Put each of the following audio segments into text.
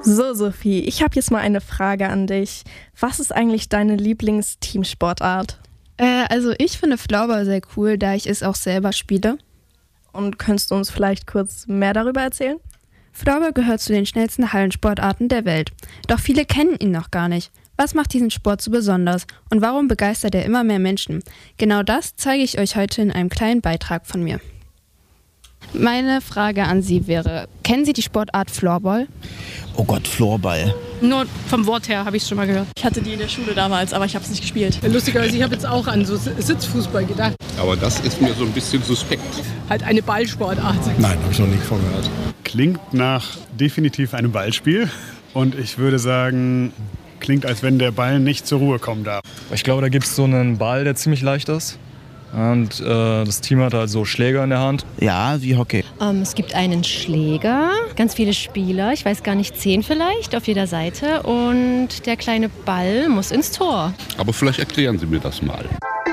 So, Sophie, ich habe jetzt mal eine Frage an dich. Was ist eigentlich deine Lieblingsteamsportart? Also ich finde Floorball sehr cool, da ich es auch selber spiele. Und könntest du uns vielleicht kurz mehr darüber erzählen? Floorball gehört zu den schnellsten Hallensportarten der Welt. Doch viele kennen ihn noch gar nicht. Was macht diesen Sport so besonders und warum begeistert er immer mehr Menschen? Genau das zeige ich euch heute in einem kleinen Beitrag von mir. Meine Frage an Sie wäre, kennen Sie die Sportart Floorball? Oh Gott, Floorball. Nur vom Wort her habe ich es schon mal gehört. Ich hatte die in der Schule damals, aber ich habe es nicht gespielt. Lustigerweise, ich habe jetzt auch an so Sitzfußball gedacht. Aber das ist mir so ein bisschen suspekt. Halt eine Ballsportart. Nein, habe ich noch nie von gehört. Klingt nach definitiv einem Ballspiel. Und ich würde sagen, klingt, als wenn der Ball nicht zur Ruhe kommen darf. Ich glaube, da gibt es so einen Ball, der ziemlich leicht ist. Und das Team hat halt so Schläger in der Hand. Ja, wie Hockey. Es gibt einen Schläger, ganz viele Spieler, ich weiß gar nicht, 10 vielleicht auf jeder Seite. Und der kleine Ball muss ins Tor. Aber vielleicht erklären Sie mir das mal.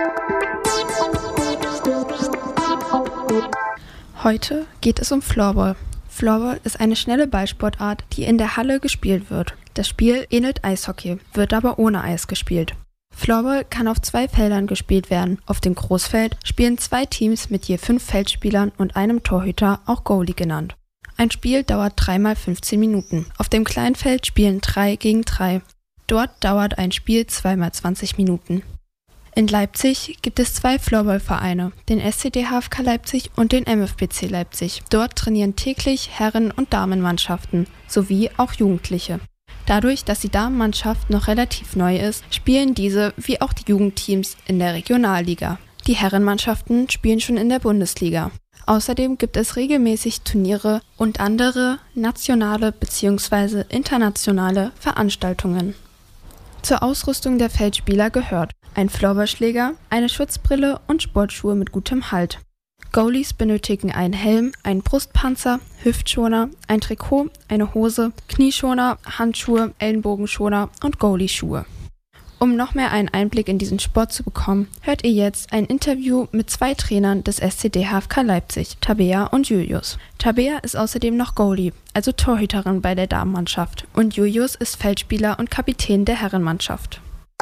Heute geht es um Floorball. Floorball ist eine schnelle Ballsportart, die in der Halle gespielt wird. Das Spiel ähnelt Eishockey, wird aber ohne Eis gespielt. Floorball kann auf 2 Feldern gespielt werden. Auf dem Großfeld spielen 2 Teams mit je 5 Feldspielern und einem Torhüter, auch Goalie genannt. Ein Spiel dauert 3 mal 15 Minuten. Auf dem Kleinfeld spielen 3 gegen 3. Dort dauert ein Spiel 2 mal 20 Minuten. In Leipzig gibt es 2 Floorball-Vereine, den SCD HFK Leipzig und den MFBC Leipzig. Dort trainieren täglich Herren- und Damenmannschaften sowie auch Jugendliche. Dadurch, dass die Damenmannschaft noch relativ neu ist, spielen diese wie auch die Jugendteams in der Regionalliga. Die Herrenmannschaften spielen schon in der Bundesliga. Außerdem gibt es regelmäßig Turniere und andere nationale bzw. internationale Veranstaltungen. Zur Ausrüstung der Feldspieler gehört ein Floorballschläger, eine Schutzbrille und Sportschuhe mit gutem Halt. Goalies benötigen einen Helm, einen Brustpanzer, Hüftschoner, ein Trikot, eine Hose, Knieschoner, Handschuhe, Ellenbogenschoner und Goalieschuhe. Um noch mehr einen Einblick in diesen Sport zu bekommen, hört ihr jetzt ein Interview mit 2 Trainern des SCD HFK Leipzig, Tabea und Julius. Tabea ist außerdem noch Goalie, also Torhüterin bei der Damenmannschaft, und Julius ist Feldspieler und Kapitän der Herrenmannschaft.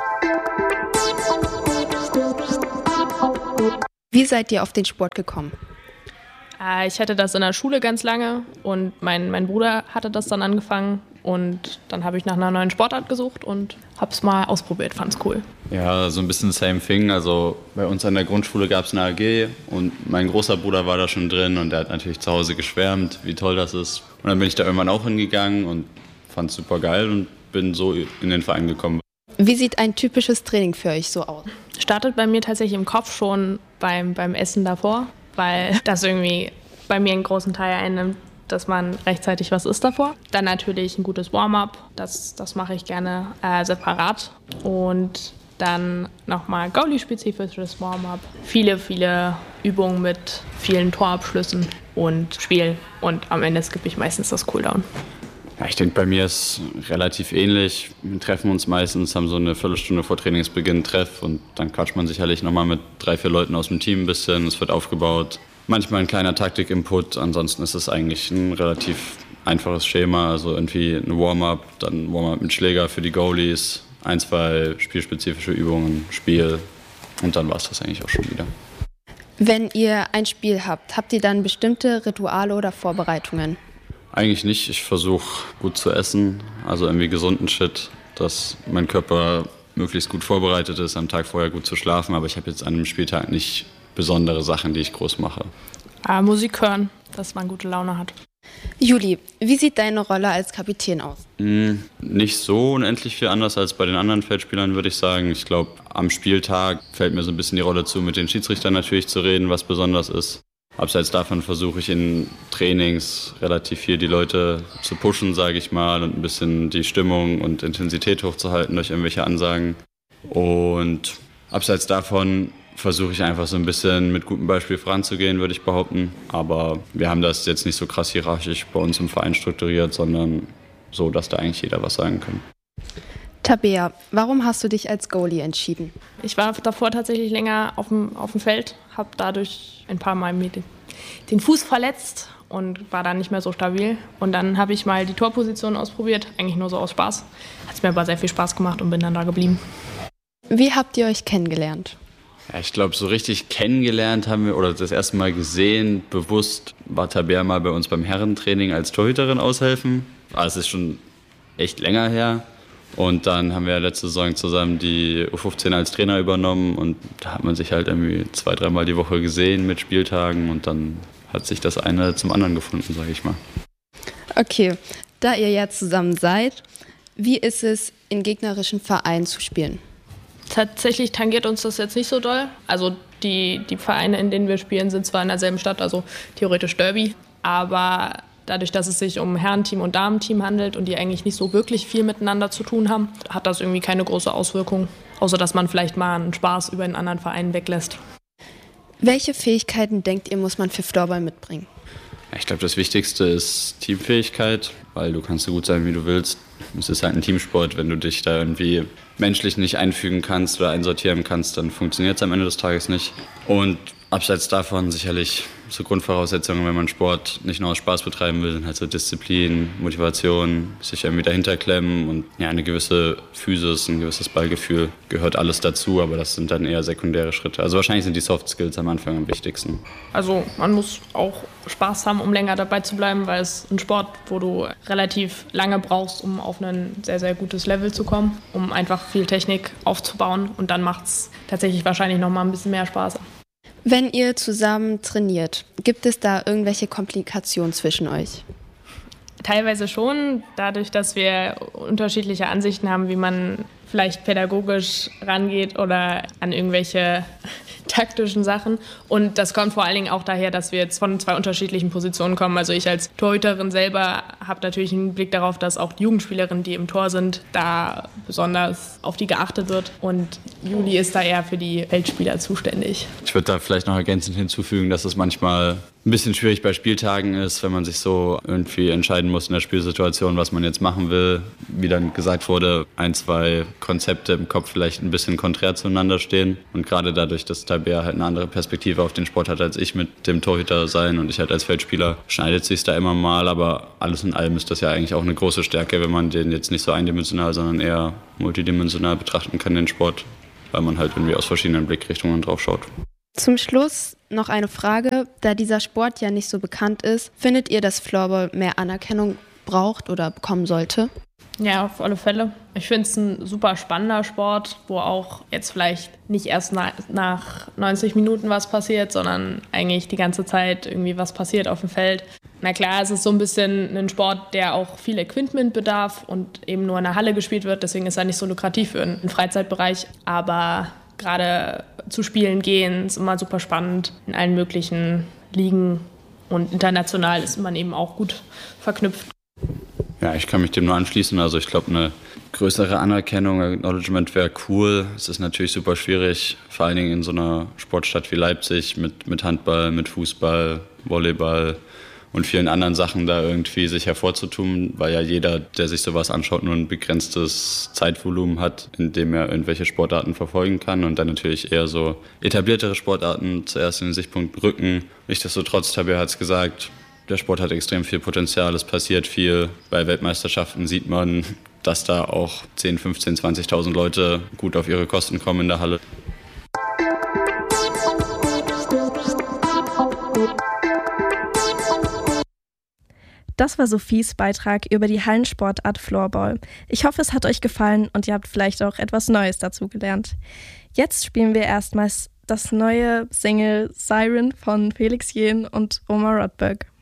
Wie seid ihr auf den Sport gekommen? Ich hatte das in der Schule ganz lange und mein Bruder hatte das dann angefangen. Und dann habe ich nach einer neuen Sportart gesucht und habe es mal ausprobiert, fand's cool. Ja, so ein bisschen same thing. Also bei uns an der Grundschule gab es eine AG und mein großer Bruder war da schon drin und der hat natürlich zu Hause geschwärmt, wie toll das ist. Und dann bin ich da irgendwann auch hingegangen und fand es super geil und bin so in den Verein gekommen. Wie sieht ein typisches Training für euch so aus? Startet bei mir tatsächlich im Kopf schon beim Essen davor, weil das irgendwie bei mir einen großen Teil einnimmt, dass man rechtzeitig was isst davor. Dann natürlich ein gutes Warm-up, das mache ich gerne separat. Und dann nochmal Goalie-spezifisches Warm-up. Viele Übungen mit vielen Torabschlüssen und Spiel. Und am Ende skippe ich meistens das Cooldown. Ja, ich denke, bei mir ist relativ ähnlich. Wir treffen uns meistens, haben so eine Viertelstunde vor Trainingsbeginn Treff und dann quatscht man sicherlich nochmal mit 3, 4 Leuten aus dem Team ein bisschen. Es wird aufgebaut. Manchmal ein kleiner Taktik-Input, ansonsten ist es eigentlich ein relativ einfaches Schema. Also irgendwie ein Warm-up, dann ein Warm-up mit Schläger für die Goalies, 1, 2 spielspezifische Übungen, Spiel und dann war es das eigentlich auch schon wieder. Wenn ihr ein Spiel habt ihr dann bestimmte Rituale oder Vorbereitungen? Eigentlich nicht. Ich versuche gut zu essen, also irgendwie gesunden Shit, dass mein Körper möglichst gut vorbereitet ist, am Tag vorher gut zu schlafen. Aber ich habe jetzt an einem Spieltag nicht besondere Sachen, die ich groß mache. Musik hören, dass man gute Laune hat. Juli, wie sieht deine Rolle als Kapitän aus? Nicht so unendlich viel anders als bei den anderen Feldspielern, würde ich sagen. Ich glaube, am Spieltag fällt mir so ein bisschen die Rolle zu, mit den Schiedsrichtern natürlich zu reden, was besonders ist. Abseits davon versuche ich in Trainings relativ viel die Leute zu pushen, sage ich mal, und ein bisschen die Stimmung und Intensität hochzuhalten durch irgendwelche Ansagen. Und abseits davon versuche ich einfach so ein bisschen mit gutem Beispiel voranzugehen, würde ich behaupten. Aber wir haben das jetzt nicht so krass hierarchisch bei uns im Verein strukturiert, sondern so, dass da eigentlich jeder was sagen kann. Tabea, warum hast du dich als Goalie entschieden? Ich war davor tatsächlich länger auf dem Feld, habe dadurch ein paar Mal mir den Fuß verletzt und war dann nicht mehr so stabil. Und dann habe ich mal die Torposition ausprobiert, eigentlich nur so aus Spaß. Hat es mir aber sehr viel Spaß gemacht und bin dann da geblieben. Wie habt ihr euch kennengelernt? Ja, ich glaube, so richtig kennengelernt haben wir, oder das erste Mal gesehen, bewusst, war Tabea mal bei uns beim Herrentraining als Torhüterin aushelfen. Aber es ist schon echt länger her. Und dann haben wir letzte Saison zusammen die U15 als Trainer übernommen und da hat man sich halt irgendwie 2-3 Mal die Woche gesehen mit Spieltagen und dann hat sich das eine zum anderen gefunden, sage ich mal. Okay, da ihr ja zusammen seid, wie ist es, in gegnerischen Vereinen zu spielen? Tatsächlich tangiert uns das jetzt nicht so doll. Also die Vereine, in denen wir spielen, sind zwar in derselben Stadt, also theoretisch Derby, aber dadurch, dass es sich um Herrenteam und Damenteam handelt und die eigentlich nicht so wirklich viel miteinander zu tun haben, hat das irgendwie keine große Auswirkung, außer dass man vielleicht mal einen Spaß über einen anderen Verein weglässt. Welche Fähigkeiten, denkt ihr, muss man für Floorball mitbringen? Ich glaube, das Wichtigste ist Teamfähigkeit, weil du kannst so gut sein, wie du willst. Es ist halt ein Teamsport. Wenn du dich da irgendwie menschlich nicht einfügen kannst oder einsortieren kannst, dann funktioniert es am Ende des Tages nicht. Und abseits davon sicherlich so Grundvoraussetzungen, wenn man Sport nicht nur aus Spaß betreiben will, sind halt so Disziplin, Motivation, sich irgendwie dahinter klemmen und ja, eine gewisse Physis, ein gewisses Ballgefühl gehört alles dazu, aber das sind dann eher sekundäre Schritte. Also wahrscheinlich sind die Soft Skills am Anfang am wichtigsten. Also man muss auch Spaß haben, um länger dabei zu bleiben, weil es ein Sport, wo du relativ lange brauchst, um auf ein sehr, sehr gutes Level zu kommen, um einfach viel Technik aufzubauen und dann macht es tatsächlich wahrscheinlich noch mal ein bisschen mehr Spaß. Wenn ihr zusammen trainiert, gibt es da irgendwelche Komplikationen zwischen euch? Teilweise schon, dadurch, dass wir unterschiedliche Ansichten haben, wie man vielleicht pädagogisch rangeht oder an irgendwelche taktischen Sachen. Und das kommt vor allen Dingen auch daher, dass wir jetzt von 2 unterschiedlichen Positionen kommen. Also ich als Torhüterin selber habe natürlich einen Blick darauf, dass auch die Jugendspielerinnen, die im Tor sind, da besonders auf die geachtet wird. Und Juli ist da eher für die Feldspieler zuständig. Ich würde da vielleicht noch ergänzend hinzufügen, dass es manchmal ein bisschen schwierig bei Spieltagen ist, wenn man sich so irgendwie entscheiden muss in der Spielsituation, was man jetzt machen will. Wie dann gesagt wurde, 1, 2 Konzepte im Kopf vielleicht ein bisschen konträr zueinander stehen. Und gerade dadurch, dass Tabea halt eine andere Perspektive auf den Sport hat als ich mit dem Torhüter sein und ich halt als Feldspieler, schneidet sich da immer mal. Aber alles in allem ist das ja eigentlich auch eine große Stärke, wenn man den jetzt nicht so eindimensional, sondern eher multidimensional betrachten kann, den Sport, weil man halt irgendwie aus verschiedenen Blickrichtungen drauf schaut. Zum Schluss noch eine Frage, da dieser Sport ja nicht so bekannt ist. Findet ihr, dass Floorball mehr Anerkennung braucht oder bekommen sollte? Ja, auf alle Fälle. Ich finde es ein super spannender Sport, wo auch jetzt vielleicht nicht erst nach 90 Minuten was passiert, sondern eigentlich die ganze Zeit irgendwie was passiert auf dem Feld. Na klar, es ist so ein bisschen ein Sport, der auch viel Equipment bedarf und eben nur in der Halle gespielt wird. Deswegen ist er nicht so lukrativ für einen Freizeitbereich. Aber gerade zu Spielen gehen ist immer super spannend in allen möglichen Ligen. Und international ist man eben auch gut verknüpft. Ja, ich kann mich dem nur anschließen. Also ich glaube, eine größere Anerkennung, Acknowledgement wäre cool. Es ist natürlich super schwierig, vor allen Dingen in so einer Sportstadt wie Leipzig mit Handball, mit Fußball, Volleyball und vielen anderen Sachen da irgendwie sich hervorzutun, weil ja jeder, der sich sowas anschaut, nur ein begrenztes Zeitvolumen hat, in dem er irgendwelche Sportarten verfolgen kann und dann natürlich eher so etabliertere Sportarten zuerst in den Sichtpunkt rücken. Nichtsdestotrotz, Tabea hat es gesagt, der Sport hat extrem viel Potenzial, es passiert viel. Bei Weltmeisterschaften sieht man, dass da auch 10, 15, 20.000 Leute gut auf ihre Kosten kommen in der Halle. Das war Sophies Beitrag über die Hallensportart Floorball. Ich hoffe, es hat euch gefallen und ihr habt vielleicht auch etwas Neues dazu gelernt. Jetzt spielen wir erstmals das neue Single Siren von Felix Jähn und Omar Rotberg.